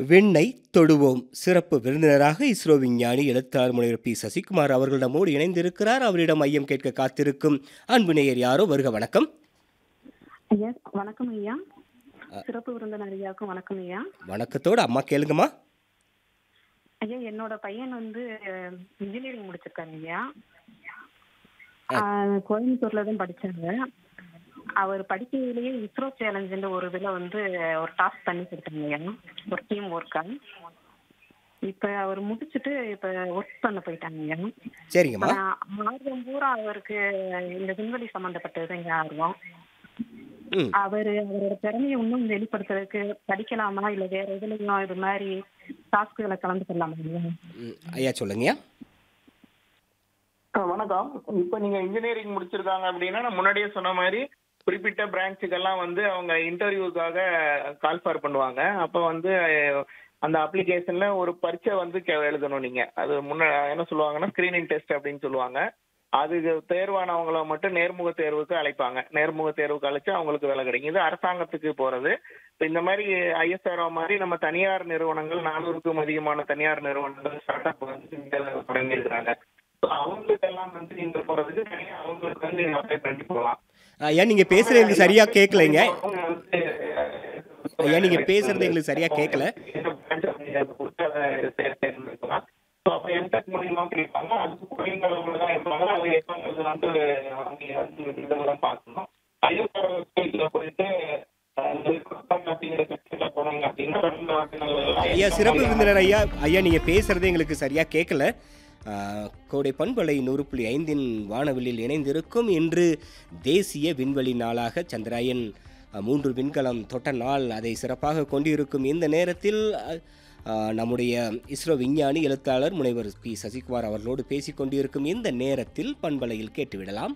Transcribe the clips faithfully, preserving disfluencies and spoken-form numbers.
விண்ணை தொடுவோம் சிறப்பு விருந்தினராக இஸ்ரோ விஞ்ஞானி எழுத்தாளர் முனைவர் பி சசிகுமார் அவர்கள் நம்மோடு இணைந்திருக்கிறார். அவரிடம் ஐயம் கேட்க காத்திருக்கும் அன்பு நேயர் யாரோ. வருக. வணக்கம் ஐயா. வணக்கம் ஐயா. சிறப்பு விருந்தினர் ஐயாவுக்கும் வணக்கம் ஐயா. வணக்கத்தோடு அம்மா கேளுங்கம்மா. ஐயா, என்னோட பையன் வந்து இன்ஜினியரிங் முடிச்சிருக்காங்க ஐயா. கோயம்புத்தூர்ல தான் படிச்சாங்க. அவர் படிக்கையிலேயே இஸ்ரோ சேலஞ்சுன்ற ஒரு இதுல வந்து ஒரு டாஸ்க் பண்ணி கொடுத்தாங்க ஐயா, ஒரு டீம் ஒர்க்கா. இப்ப அவர் முடிச்சுட்டு இப்ப ஒர்க் பண்ண போயிட்டாங்க ஐயா. சரிங்கம்மா. ஆர்வம் பூரா அவருக்கு இந்த விண்வெளி சம்பந்தப்பட்டது இங்க ஆர்வம். அவரு அவரோட திறமையை இன்னும் வெளிப்படுத்துறதுக்கு படிக்கலாமா இல்ல வேற எதுலயும் இது மாதிரி டாஸ்க்குகளை கலந்து கொள்ளலாமா ஐயா? ஐயா சொல்லுங்கய்யா. வணக்கம். இப்ப நீங்க இன்ஜினியரிங் முடிச்சிருக்காங்க அப்படின்னா நான் முன்னாடியே சொன்ன மாதிரி குறிப்பிட்ட பிரான்ச்சுக்கெல்லாம் வந்து அவங்க இன்டர்வியூக்காக கால் ஃபார் பண்ணுவாங்க. அப்போ வந்து அந்த அப்ளிகேஷன்ல ஒரு பரீட்சை வந்து எழுதணும். நீங்க அது முன்ன என்ன சொல்லுவாங்கன்னா ஸ்கிரீனிங் டெஸ்ட் அப்படின்னு சொல்லுவாங்க. அதுக்கு தேர்வானவங்கள மட்டும் நேர்முக தேர்வுக்கு அழைப்பாங்க. நேர்முக தேர்வுக்கு அழைச்சு அவங்களுக்கு வேலை கிடைக்கும். இது அரசாங்கத்துக்கு போறது. இப்போ இந்த மாதிரி ஐஎஸ்ஆர்ஓ மாதிரி நம்ம தனியார் நிறுவனங்கள் நானூறுக்கும் அதிகமான தனியார் நிறுவனங்கள் ஸ்டார்ட் அப் வந்து தொடங்கி இருக்கிறாங்க. அவங்களுக்கு எல்லாம் வந்து நீங்க போறதுக்கு தனியாக அவங்களுக்கு வந்து நீங்க அப்ளை பண்ணி போகலாம். ஐயா நீங்க பேசுறது எங்களுக்கு சரியா கேட்கலைங்க. ஐயா நீங்க பேசுறது எங்களுக்கு சரியா கேட்கல. ஐயா சிறப்பு விருந்தினர் ஐயா, ஐயா நீங்க பேசுறது எங்களுக்கு சரியா கேட்கல. கோடை பண்பலை நூறு புள்ளி ஐந்தின் வானவெளியில் இணைந்திருக்கும். இன்று தேசிய விண்வெளி நாளாக சந்திராயன் மூன்று விண்கலம் தொட்ட நாள். அதை சிறப்பாக கொண்டிருக்கும் இந்த நேரத்தில் நம்முடைய இஸ்ரோ விஞ்ஞானி எழுத்தாளர் முனைவர் பி சசிகுமார் அவர்களோடு பேசிக் கொண்டிருக்கும் இந்த நேரத்தில் பண்பலையில் கேட்டுவிடலாம்.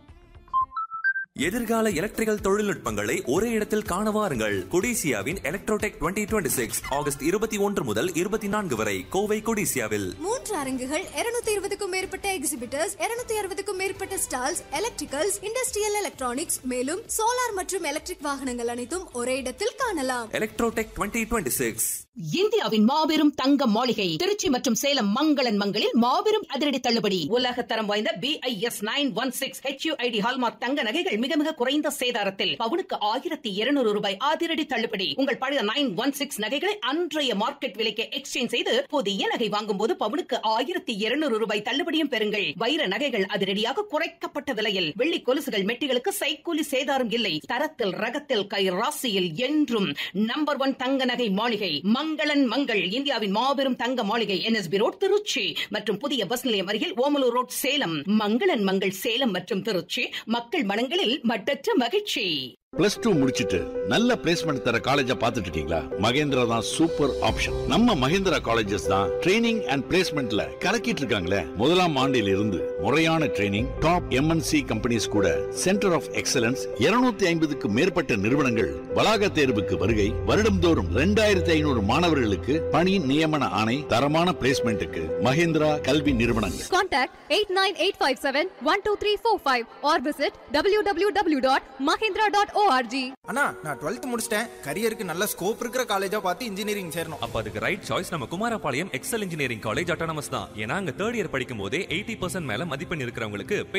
எதிர்கால எலக்ட்ரிக்கல் தொழில்நுட்பங்களை ஒரே இடத்தில் காண வாருங்கள். கொடிசியாவின் Electrotech twenty twenty six August இருபத்தி ஒன்று முதல் இருபத்தி நான்கு வரை கோவை கொடிசியாவில். மூன்று அரங்குகள், இருநூத்தி இருபதுக்கும் மேற்பட்ட எக்ஸிபிட்டர்ஸ், இருநூத்தி அறுபதுக்கும் மேற்பட்ட ஸ்டால்ஸ், எலக்ட்ரிக்கல்ஸ், இண்டஸ்ட்ரியல் எலக்ட்ரானிக்ஸ், மேலும் சோலார் மற்றும் எலக்ட்ரிக் வாகனங்கள் அனைத்தும் ஒரே இடத்தில் காணலாம். Electrotech twenty twenty six. இந்தியாவின் மாபெரும் தங்க மாளிகை திருச்சி மற்றும் சேலம் மங்களன் மங்களில் மாபெரும் அதிரடி தள்ளுபடி. உலக தரம் வாய்ந்த B I S nine one six HUID hallmark தங்க நகைகள் மிக மிக குறைந்த சேதாரத்தில் பவுனுக்கு ஆயிரத்தி இருநூறு ரூபாய் அதிரடி தள்ளுபடி. உங்கள் பழைய நைன் ஒன் சிக்ஸ் நகைகளை அன்றைய மார்க்கெட் விலைக்கு எக்ஸ்சேஞ்ச் செய்து புதிய நகை வாங்கும் போது பவுனுக்கு ஆயிரத்தி இருநூறு ரூபாய் தள்ளுபடியும் பெறுங்கள். வைர நகைகள் அதிரடியாக குறைக்கப்பட்ட விலையில். வெள்ளி கொலுசுகள் மெட்டிகளுக்கு சைக்கூலி சேதாரம் இல்லை. தரத்தில் ரகத்தில் கை ராசியில் என்றும் நம்பர் ஒன் தங்க நகை மாளிகை மங்களன் மங்கள். இந்தியாவின் மாபெரும் தங்க மாளிகை N S B road Trichy மற்றும் புதிய பஸ் நிலையம் அருகில் ஓமலூர் ரோட் சேலம். மங்களன் மங்கள் சேலம் மற்றும் திருச்சி. மக்கள் மனங்களில் மட்டற்ற மகிழ்ச்சி. பிளஸ் டூ முடிச்சிட்டு நல்ல பிளேஸ்மெண்ட் தர காலேஜா பாத்துட்டு இருக்கீங்களா? மகேந்திரா தான் சூப்பர் ஆப்ஷன். நம்ம மகேந்திரா காலேஜஸ் தான் ட்ரைனிங் அண்ட் பிளேஸ்மெண்ட்ல கலக்கிட்டு இருக்காங்களே. முதலாம் ஆண்டில் இருந்து முறையான training, top M N C companies கூட சென்டர் ஆஃப் எக்ஸலன்ஸ் இருநூத்தி ஐம்பதுக்கு மேற்பட்ட நிறுவனங்கள் வளாக தேர்வுக்கு வருகை. வருடம்தோறும் இரண்டாயிரத்தி ஐநூறு மாணவர்களுக்கு பணி நியமன ஆணை. தரமான பிளேஸ்மெண்ட்டுக்கு மகேந்திரா கல்வி நிறுவனங்கள். Contact eight nine eight five seven one two three four five R visit W W W dot Mahindra dot O R G. அண்ணா, நான் டுவெல்த் முடிச்சிட்டேன். கரியருக்கு நல்ல ஸ்கோப் இருக்கிற காலேஜா பார்த்து இன்ஜினியரிங் சேரணும். அப்ப அதுக்கு ரைட் சாய்ஸ் நம்ம Kumarapalayam XL engineering college autonomous தான். ஏன்னா அங்க தேர்ட் இயர் படிக்கும் போதே எயிட்டி பர்சன்ட் மேல மதிப்பெண் இருக்கிறவங்களுக்கு